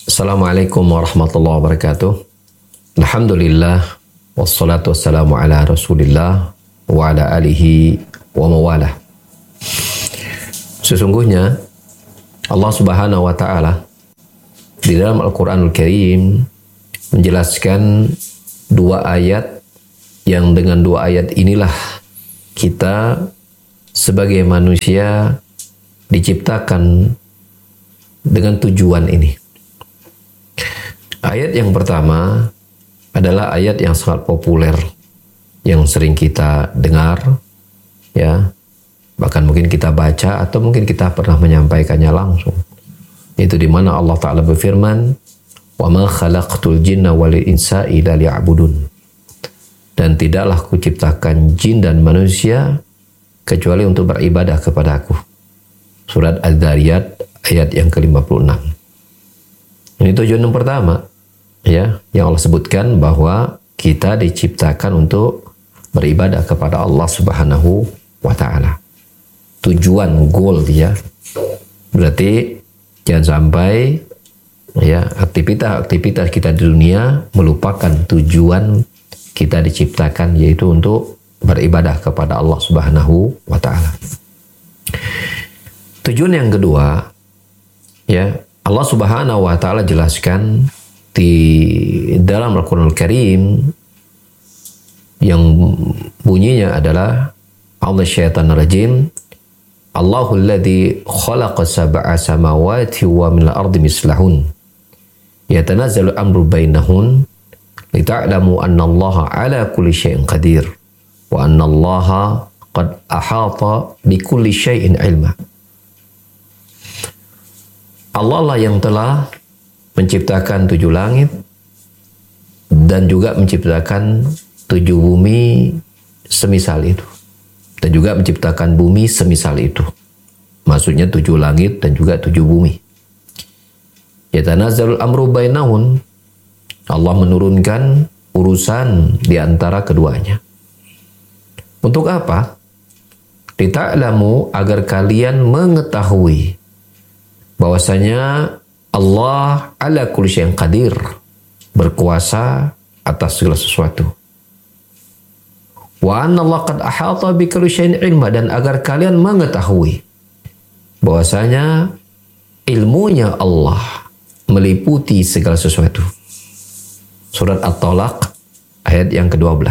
Assalamualaikum warahmatullahi wabarakatuh. Alhamdulillah wassalatu wassalamu ala Rasulillah wa ala alihi wa mawalah. Sesungguhnya Allah Subhanahu wa taala di dalam Al-Qur'anul Karim menjelaskan dua ayat yang dengan dua ayat inilah kita sebagai manusia diciptakan dengan tujuan ini. Ayat yang pertama adalah ayat yang sangat populer yang sering kita dengar, ya, bahkan mungkin kita baca atau mungkin kita pernah menyampaikannya langsung. Itu di mana Allah Ta'ala berfirman, "Wa ma khalaqtul jinna wal insa illa liya'budun." Dan tidaklah kuciptakan jin dan manusia kecuali untuk beribadah kepadaku. Surat Az-Zariyat ayat yang ke-56. Ini tujuan yang pertama, ya, yang Allah sebutkan bahwa kita diciptakan untuk beribadah kepada Allah Subhanahu wa taala. Tujuan, goal, ya. Berarti jangan sampai, ya, aktivitas kita di dunia melupakan tujuan kita diciptakan, yaitu untuk beribadah kepada Allah Subhanahu wa taala. Tujuan yang kedua, ya, Allah Subhanahu wa taala jelaskan di dalam Al-Qur'anul Karim yang bunyinya adalah Allah syaitanir rajim, Allahul ladzi khalaqa sab'a samawati wa minal ardi mislahun yatanazzalu amru bainahun lita'lamu anna Allaha ala kulli syai'in qadir wa anna Allaha qad ahata bi kulli syai'in ilma. Allah lah yang telah menciptakan 7 langit dan juga menciptakan 7 bumi semisal itu. Dan juga menciptakan bumi semisal itu. Maksudnya 7 langit dan juga 7 bumi. Yatanazzalul amru bainahun. Allah menurunkan urusan di antara keduanya. Untuk apa? Lita'lamu, agar kalian mengetahui bahwasanya Allah ala kulli syai'in qadir, berkuasa atas segala sesuatu. Wa anna Allah qad ahata bi kulli syai'in ilma, dan agar kalian mengetahui bahwasanya ilmunya Allah meliputi segala sesuatu. Surat At-Talaq ayat yang ke-12.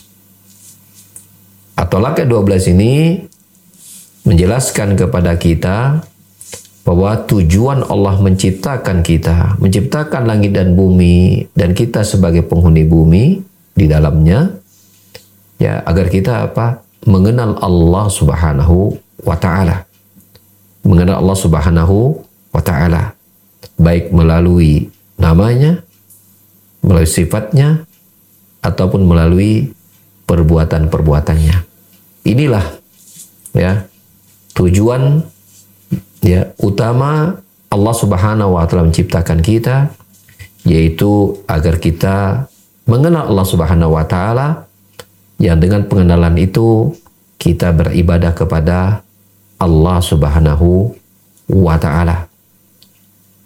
At-Talaq ayat 12 ini menjelaskan kepada kita bahwa tujuan Allah menciptakan kita, menciptakan langit dan bumi, dan kita sebagai penghuni bumi di dalamnya, ya, agar kita apa? Mengenal Allah Subhanahu wa taala. Mengenal Allah Subhanahu wa taala, baik melalui namanya, melalui sifatnya, ataupun melalui perbuatan-perbuatannya. Inilah, ya, tujuan, ya, utama Allah Subhanahu wa taala menciptakan kita, yaitu agar kita mengenal Allah Subhanahu wa taala, yang dengan pengenalan itu kita beribadah kepada Allah Subhanahu wa taala.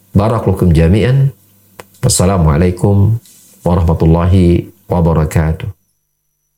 Barakallahu jami'an. Wassalamualaikum warahmatullahi wabarakatuh.